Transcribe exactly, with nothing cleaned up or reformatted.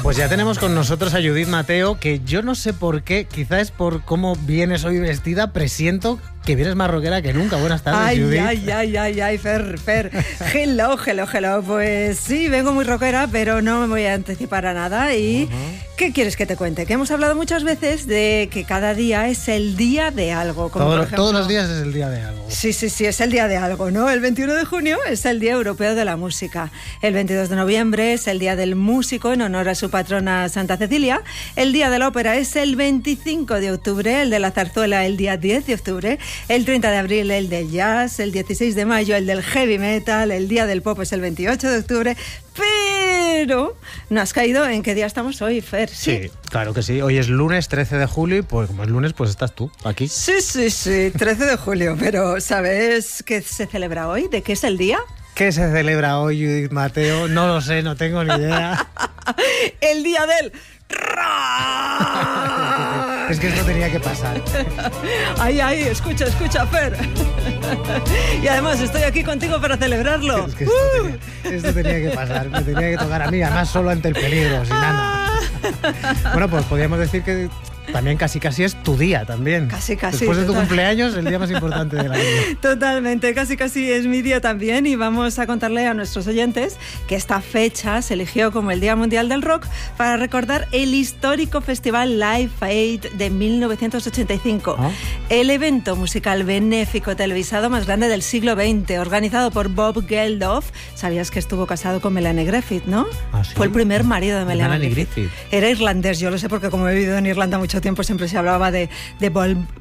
Pues ya tenemos con nosotros a Judith Mateo, que yo no sé por qué, quizás es por cómo vienes hoy vestida, presiento que vienes más rockera que nunca. Buenas tardes, ay, Judith. Ay, ay, ay, ay, Fer, Fer. Hello, hello, hello. Pues sí, vengo muy rockera, pero no me voy a anticipar a nada. ¿Y uh-huh. qué quieres que te cuente? Que hemos hablado muchas veces de que cada día es el día de algo. Como Todo, por ejemplo, todos los días es el día de algo. Sí, sí, sí, es el día de algo, ¿no? El veintiuno de junio es el Día Europeo de la Música. El veintidós de noviembre es el Día del Músico en honor a su patrona Santa Cecilia. El Día de la Ópera es el veinticinco de octubre, el de la zarzuela el día diez de octubre, el treinta de abril el del jazz, el dieciséis de mayo el del heavy metal, el Día del Pop es el veintiocho de octubre, pero no has caído en qué día estamos hoy, Fer. Sí, sí, claro que sí. Hoy es lunes trece de julio y pues como es lunes pues estás tú aquí. Sí, sí, sí, trece de julio, pero ¿sabes qué se celebra hoy? ¿De qué es el día? ¿Qué se celebra hoy, Judith Mateo? No lo sé, no tengo ni idea. El día del... Es que esto tenía que pasar. Ay, ay, escucha, escucha, Fer. Y además estoy aquí contigo para celebrarlo. Es que esto, uh. tenía, esto tenía que pasar, me tenía que tocar a mí, además solo ante el peligro, sin nada. Bueno, pues podríamos decir que también casi casi es tu día también. Casi casi. Después de tu total. cumpleaños, el día más importante del año. Totalmente, casi casi es mi día también y vamos a contarle a nuestros oyentes que esta fecha se eligió como el Día Mundial del Rock para recordar el histórico festival Live Aid de mil novecientos ochenta y cinco. ¿Oh? El evento musical benéfico televisado más grande del siglo veinte, organizado por Bob Geldof. ¿Sabías que estuvo casado con Melanie Griffith, no? ¿Ah, sí? Fue el primer marido de Melanie, Melanie Griffith. Griffith. Era irlandés, yo lo sé porque como he vivido en Irlanda mucho tiempo siempre se hablaba de, de Bob,